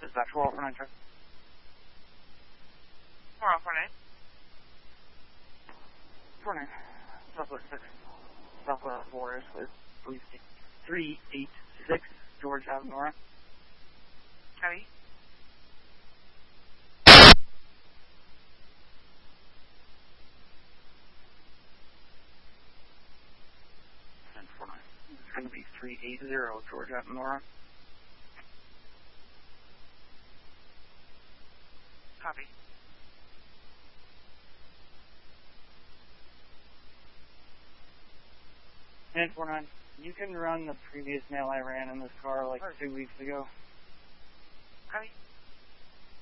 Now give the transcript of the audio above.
Dispatch 4049, check. 4049. 49. Southwest 6. Southwest 4 is with police 386 George Avenue, Nora. Copy. And 49. It's going to be 380 George Avenue, Nora. Copy. And 49. You can run the previous mail I ran in this car like 2 weeks ago. Copy.